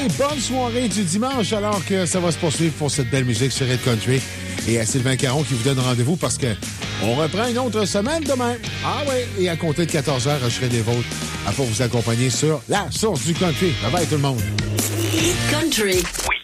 bonne soirée du dimanche alors que ça va se poursuivre pour cette belle musique sur Hit Country. Et à Sylvain Caron qui vous donne rendez-vous parce que on reprend une autre semaine demain. Ah oui, et à compter de 14h, je serai des vôtres pour vous accompagner sur la source du country. Bye bye tout le monde. Hit Country. Oui.